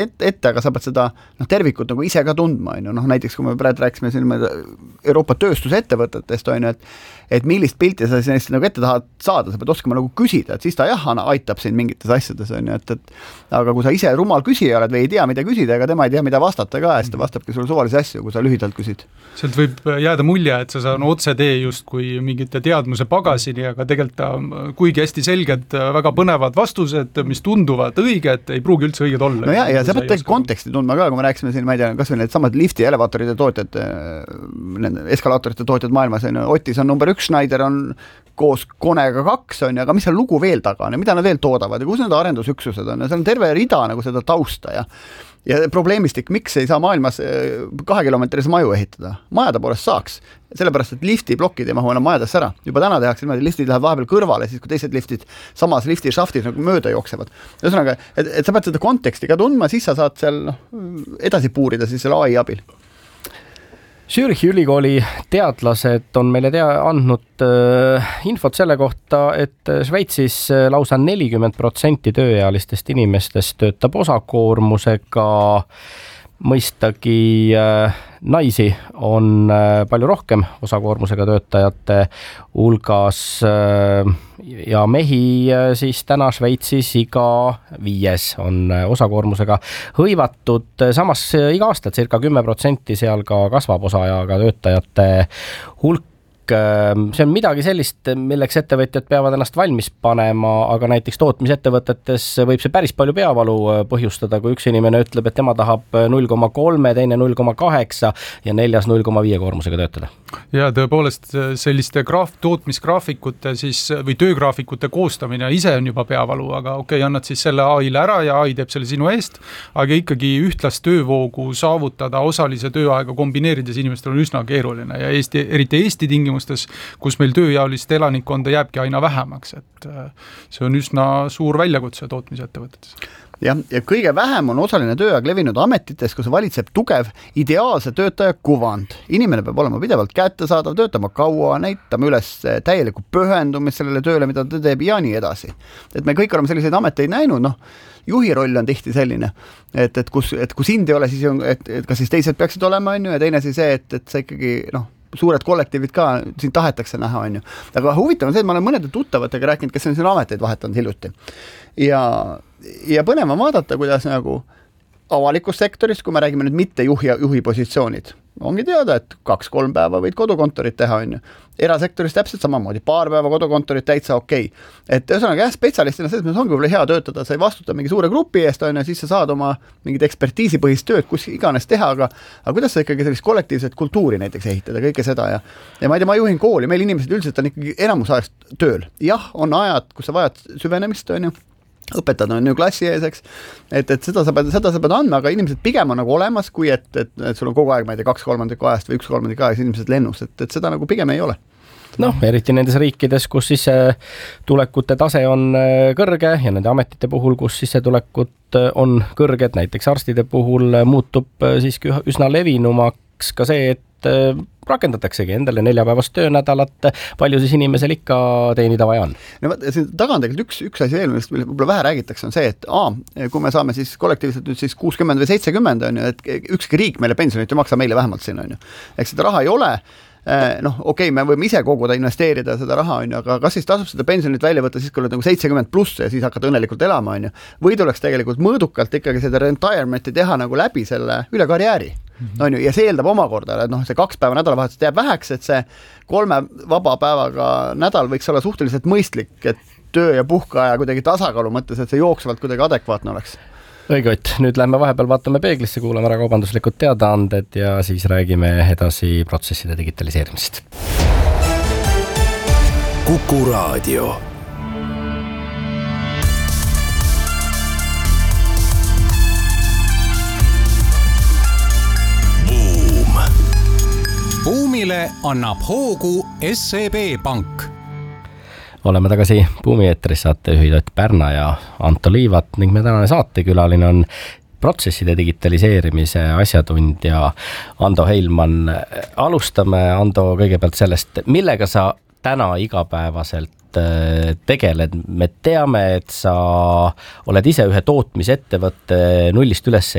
ette, aga sa pead seda tervikut nagu ise ka tundma, näiteks kui me praegu rääkisime siin Euroopa tööstusettevõtetest, et millist pilti sa siis nagu ette tahad saada, sa pead oskama nagu küsida, et siis ta aitab sind mingites asjades, aga kui sa ise rumal küsija oled või ei tea, mida küsida, ega tema ei tea, mida vastata ka, ja siis ta vastabki sulle suvalisi asju, kui sa lühidalt küsid. Sealt võib jääda mulje, et sa saan otse tee just kui mingite teadmuse pagasini, aga tegelikult ta kuigi hästi selged, väga põnevad vastused, mis tunduvad õiged, ei pruugi üldse õiged olla. No ja sa pead konteksti tundma ka, kui me rääkisime siin, ma ei tea, kas või need samad lifti ja elevaatorite tootjad, eskalaatorite tootjad maailmas, Otis on number 1, Schneider on koos Konega 2, aga mis seal lugu veel taga on ja mida nad veel toodavad ja kus need arendusüksused on ja seal on terve rida nagu seda tausta ja probleemistik, miks ei saa maailmas 2-kilomeetrise maju ehitada? Majade poolest saaks, sellepärast, et liftiblokid ei mahu enam majadesse ära. Juba täna tehakse niimoodi, liftid läheb vahepeal kõrvale, siis kui teised liftid samas lifti šaftis nagu mööda jooksevad. Ühesõnaga, et sa pead seda konteksti ka tundma, siis sa saad seal edasi puurida siis selle AI abil. Zürichi ülikooli teadlased on meile andnud infot selle kohta, et Šveitsis lausa 40% tööealistest inimestest töötab osakoormusega. Mõistagi naisi on palju rohkem osakoormusega töötajate hulgas ja mehi siis täna Šveitsis iga 5 on osakoormusega hõivatud. Samas iga aasta circa 10% seal ka kasvab osaajaga töötajate hulk. See on midagi sellist, milleks ettevõtjad peavad ennast valmis panema, aga näiteks tootmisettevõtetes võib see päris palju peavalu põhjustada, kui üks inimene ütleb, et tema tahab 0,3, teine 0,8 ja 4 0,5 koormusega töötada. Ja tõepoolest selliste tootmisgraafikute siis, või töögraafikute koostamine ise on juba peavalu, aga annad siis selle AI-le ära ja AI teeb selle sinu eest, aga ikkagi ühtlast töövoogu saavutada osalise tööaega kombineerides inimestel on üsna keeruline ja eriti Eesti tingimustes, kus meil tööjaolist elanikkonda jääbki aina vähemaks, et see on üsna suur väljakutse tootmisettevõtetes. Ja kõige vähem on osaline tööaeg levinud ametites, kus valitseb tugev ideaalse töötaja kuvand. Inimene peab olema pidevalt kättesaadav, töötama kaua, näitama üles täielikku pühendumist sellele tööle, mida ta teeb ja nii edasi. Et me kõik oleme selliseid ameteid näinud, juhi roll on tihti selline, et kus sind ei ole, siis et kas siis teised peaksid olema, ja teine siis see, et sa ikkagi, suured kollektiivid ka, siin tahetakse näha, Aga huvitav on see, et ma olen mõnede tuttavatega rääkinud, kes on siin ameteid vahetanud hiljuti. Ja põnev on vaadata, kuidas nagu avalikus sektoris, kui me räägime nüüd mitte juhi positsioonid, ongi teada, et 2-3 päeva võid kodukontorit teha, Erasektoris täpselt samamoodi, 2 päeva kodukontorit täitsa okei. Et ühesõnaga spetsialistina selles mõttes ongi hea töötada, sa ei vastuta mingi suure grupi eest, siis sa saad oma mingid ekspertiisipõhist tööd, kus iganes teha, aga kuidas sa ikkagi sellist kollektiivset kultuuri näiteks ehitada, kõike seda ja ma ei tea, ma juhin kooli, meil inimesed üldiselt on ikkagi enamus ajast tööl. Jah, on ajad, kus sa vajad süvenemist, õpetad on klassi eeseks, et seda sa pead andma, aga inimesed pigem on nagu olemas, kui et sul on kogu aeg, ma ei tea, 2/3 ajast või 1/3 ajast inimesed lennus, et seda nagu pigem ei ole. Eriti nendes riikides, kus sissetulekute tase on kõrge ja nende ametite puhul, kus sissetulekud on kõrged, näiteks arstide puhul muutub siiski üsna levinumaks ka see, et rakendataksegi endale 4-päevast töönädalat, palju siis inimesel ikka teenida vaja on? Siin taga on tegelikult üks asi veel, millest võib-olla vähe räägitakse, on see, et kui me saame siis kollektiivselt nüüd siis 60 või 70, et ükski riik meile pensionit ei maksa, meile vähemalt siin, Eks seda raha ei ole, me võime ise koguda, investeerida seda raha, aga kas siis tasub seda pensionit välja võtta siis, kui oled nagu 70+ ja siis hakkad õnnelikult elama, või tuleks tegelikult mõõdukalt ikkagi seda retirement'i teha nagu läbi selle üle karjääri. Ja see eeldab omakorda, et see 2 päeva nädalavahetusest jääb väheks, et see 3 vaba päevaga nädal võiks olla suhteliselt mõistlik, et töö ja puhkeaja kuidagi tasakaalu mõttes, et see jooksvalt kuidagi adekvaatne oleks. Õige, nüüd lähme vahepeal vaatame peeglisse, kuulame ära kaubanduslikud teadaanded ja siis räägime edasi protsesside digitaliseerimisest. Kuku Raadio. Buumile annab hoogu SEB Pank. Oleme tagasi Buumi eetris, saatejuhid Ott Pärna ja Anto Liivat ning me tänane saatekülaline on protsesside digitaliseerimise asjatundja Ando Heilmann. Alustame, Ando, kõigepealt sellest, millega sa täna igapäevaselt tegeled, me teame, et sa oled ise ühe tootmisettevõtte nullist üles